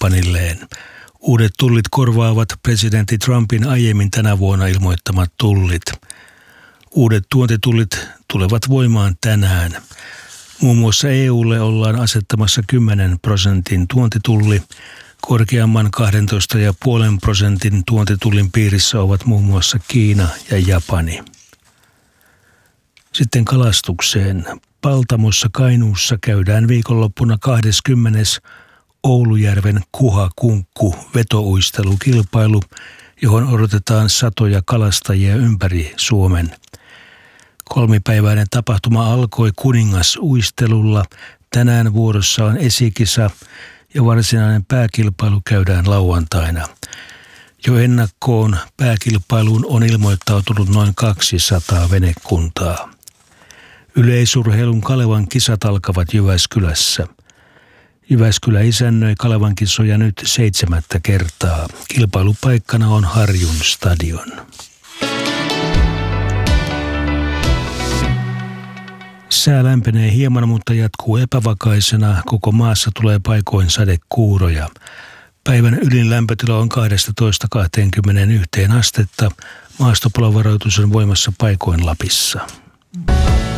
kumppanilleen. Uudet tullit korvaavat presidentti Trumpin aiemmin tänä vuonna ilmoittamat tullit. Uudet tuontitullit tulevat voimaan tänään. Muun muassa EUlle ollaan asettamassa 10% tuontitulli. Korkeamman 12,5% tuontitullin piirissä ovat muun muassa Kiina ja Japani. Sitten kalastukseen. Paltamossa Kainuussa käydään viikonloppuna 20. Oulujärven Kuha-Kunkku vetouistelukilpailu, johon odotetaan satoja kalastajia ympäri Suomen. 3-päiväinen tapahtuma alkoi Kuningasuistelulla. Tänään vuorossa on esikisa ja varsinainen pääkilpailu käydään lauantaina. Jo ennakkoon pääkilpailuun on ilmoittautunut noin 200 venekuntaa. Yleisurheilun Kalevan kisat alkavat Jyväskylässä. Jyväskylä isännöi Kalevan kisoja nyt 7. kertaa. Kilpailupaikkana on Harjun stadion. Sää lämpenee hieman, mutta jatkuu epävakaisena. Koko maassa tulee paikoin sadekuuroja. Päivän ylin lämpötila on 12–21 astetta. Maastopalovaroitus on voimassa paikoin Lapissa.